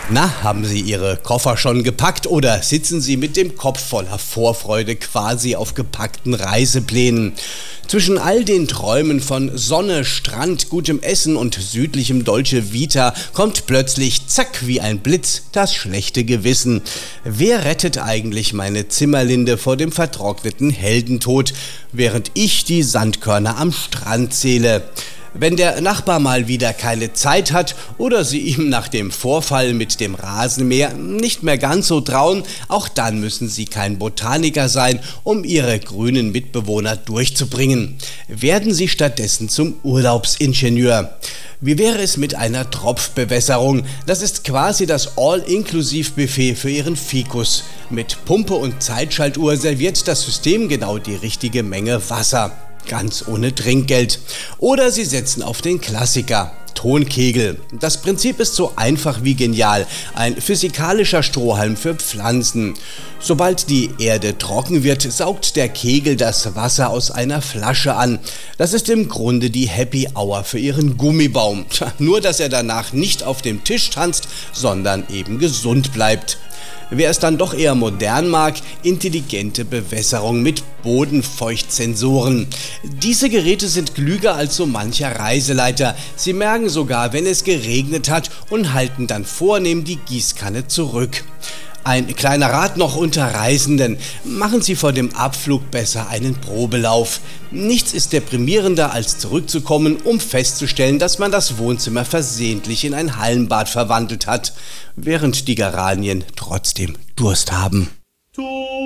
Na, haben Sie Ihre Koffer schon gepackt oder sitzen Sie mit dem Kopf voller Vorfreude quasi auf gepackten Reiseplänen? Zwischen all den Träumen von Sonne, Strand, gutem Essen und südlichem Dolce Vita kommt plötzlich, zack, wie ein Blitz, das schlechte Gewissen. Wer rettet eigentlich meine Zimmerlinde vor dem vertrockneten Heldentod, während ich die Sandkörner am Strand zähle? Wenn der Nachbar mal wieder keine Zeit hat oder Sie ihm nach dem Vorfall mit dem Rasenmäher nicht mehr ganz so trauen, auch dann müssen Sie kein Botaniker sein, um Ihre grünen Mitbewohner durchzubringen. Werden Sie stattdessen zum Urlaubsingenieur. Wie wäre es mit einer Tropfbewässerung? Das ist quasi das All-Inklusiv-Buffet für Ihren Fikus. Mit Pumpe und Zeitschaltuhr serviert das System genau die richtige Menge Wasser. Ganz ohne Trinkgeld. Oder Sie setzen auf den Klassiker, Tonkegel. Das Prinzip ist so einfach wie genial. Ein physikalischer Strohhalm für Pflanzen. Sobald die Erde trocken wird, saugt der Kegel das Wasser aus einer Flasche an. Das ist im Grunde die Happy Hour für Ihren Gummibaum. Nur, dass er danach nicht auf dem Tisch tanzt, sondern eben gesund bleibt. Wer es dann doch eher modern mag, intelligente Bewässerung mit Bodenfeuchtsensoren. Diese Geräte sind klüger als so mancher Reiseleiter. Sie merken sogar, wenn es geregnet hat und halten dann vornehm die Gießkanne zurück. Ein kleiner Rat noch unter Reisenden: Machen Sie vor dem Abflug besser einen Probelauf. Nichts ist deprimierender, als zurückzukommen, um festzustellen, dass man das Wohnzimmer versehentlich in ein Hallenbad verwandelt hat, während die Geranien trotzdem Durst haben.